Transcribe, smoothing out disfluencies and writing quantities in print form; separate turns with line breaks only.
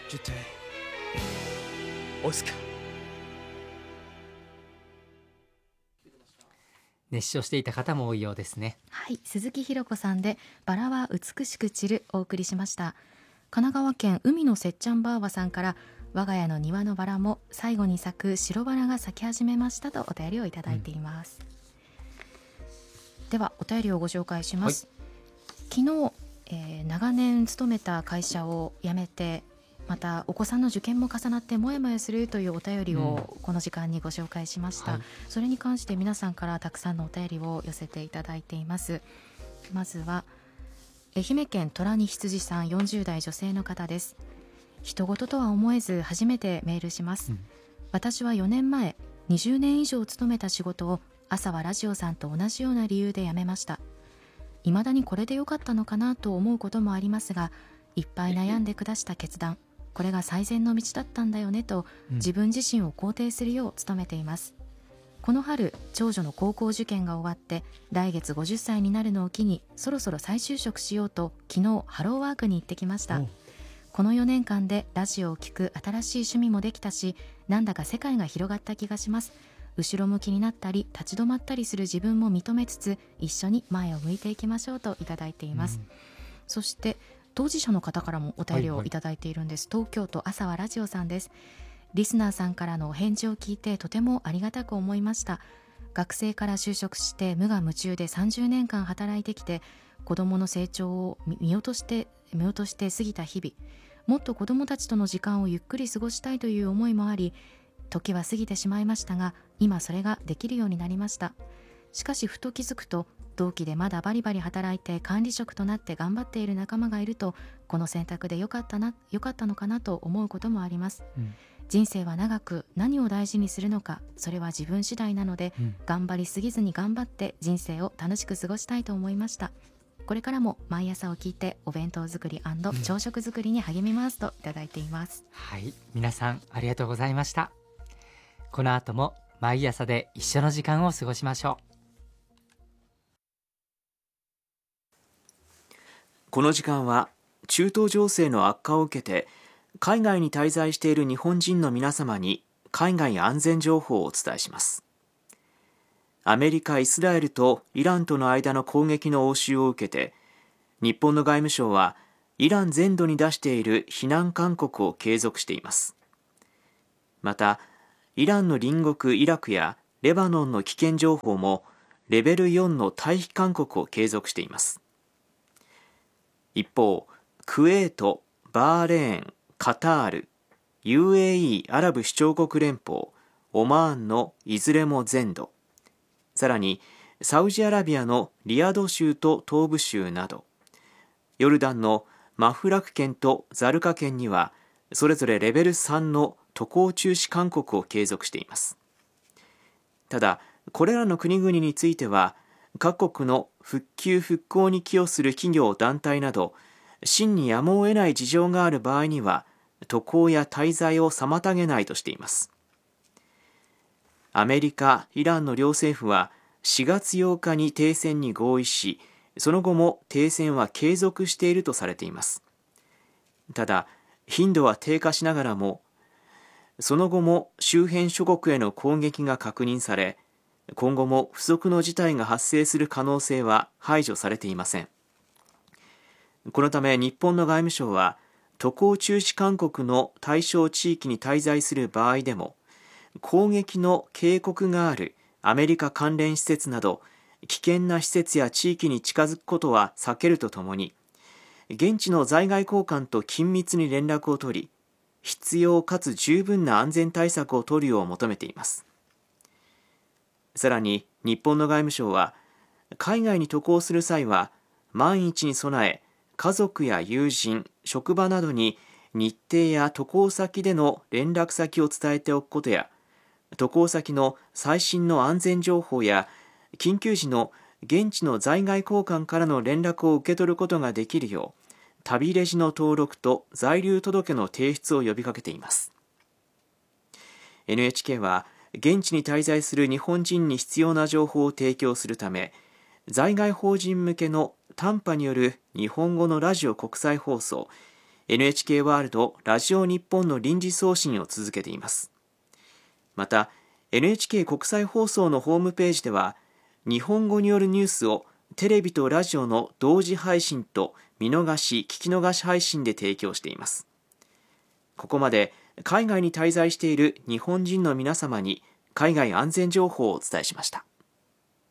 Je t'aime, Oscar。
熱唱していた方も多いようですね。
はい、鈴木ひろ子さんでバラは美しく散るお送りしました。神奈川県海のせっちゃんばあばさんから、我が家の庭のバラも最後に咲く白バラが咲き始めましたとお便りをいただいています、ではお便りをご紹介します、昨日、長年勤めた会社を辞めて、またお子さんの受験も重なってもやもやするというお便りをこの時間にご紹介しました、それに関して皆さんからたくさんのお便りを寄せていただいています。まずは愛媛県虎に羊さん、40代女性の方です。人事とは思えず初めてメールします、私は4年前20年以上勤めた仕事を朝はラジオさんと同じような理由で辞めました。未だにこれで良かったのかなと思うこともありますが、いっぱい悩んで下した決断、これが最善の道だったんだよねと自分自身を肯定するよう努めています。この春、長女の高校受験が終わって来月50歳になるのを機にそろそろ再就職しようと昨日ハローワークに行ってきました。この4年間でラジオを聞く新しい趣味もできたし、なんだか世界が広がった気がします。後ろ向きになったり立ち止まったりする自分も認めつつ、一緒に前を向いていきましょうといただいています、そして当事者の方からもお便りをいただいているんです、東京都朝はラジオさんです。リスナーさんからのお返事を聞いてとてもありがたく思いました。学生から就職して無我夢中で30年間働いてきて、子どもの成長を見落として過ぎた日々、もっと子どもたちとの時間をゆっくり過ごしたいという思いもあり、時は過ぎてしまいましたが、今それができるようになりました。しかしふと気づくと、同期でまだバリバリ働いて管理職となって頑張っている仲間がいると、この選択で良かったのかなと思うこともあります、人生は長く、何を大事にするのかそれは自分次第なので、頑張りすぎずに頑張って人生を楽しく過ごしたいと思いました。これからも毎朝を聞いてお弁当作り&朝食作りに励みますといただいています、
はい、皆さんありがとうございました。この後も毎朝で一緒の時間を過ごしましょう。
この時間は中東情勢の悪化を受けて海外に滞在している日本人の皆様に海外安全情報をお伝えします。アメリカ、イスラエルとイランとの間の攻撃の応酬を受けて、日本の外務省はイラン全土に出している非難勧告を継続しています。また、イランの隣国イラクやレバノンの危険情報もレベル4の退避勧告を継続しています。一方、クウェート、バーレーン、カタール、UAE アラブ首長国連邦、オマーンのいずれも全土、さらにサウジアラビアのリヤド州と東部州など、ヨルダンのマフラク県とザルカ県にはそれぞれレベル3の渡航中止勧告を継続しています。ただ、これらの国々については各国の復旧復興に寄与する企業団体など真にやむを得ない事情がある場合には渡航や滞在を妨げないとしています。アメリカ、イランの両政府は4月8日に停戦に合意し、その後も停戦は継続しているとされています。ただ、頻度は低下しながらも、その後も周辺諸国への攻撃が確認され、今後も不測の事態が発生する可能性は排除されていません。このため日本の外務省は、渡航中止勧告の対象地域に滞在する場合でも、攻撃の警告があるアメリカ関連施設など危険な施設や地域に近づくことは避けるとともに、現地の在外公館と緊密に連絡を取り、必要かつ十分な安全対策を取るよう求めています。さらに日本の外務省は、海外に渡航する際は万一に備え、家族や友人、職場などに日程や渡航先での連絡先を伝えておくことや、渡航先の最新の安全情報や緊急時の現地の在外公館からの連絡を受け取ることができるよう、旅レジの登録と在留届の提出を呼びかけています。 NHK は現地に滞在する日本人に必要な情報を提供するため、在外邦人向けの短波による日本語のラジオ国際放送 NHK ワールドラジオ日本の臨時送信を続けています。また NHK 国際放送のホームページでは、日本語によるニュースをテレビとラジオの同時配信と見逃し・聞き逃し配信で提供しています。ここまで海外に滞在している日本人の皆様に海外安全情報をお伝えしました。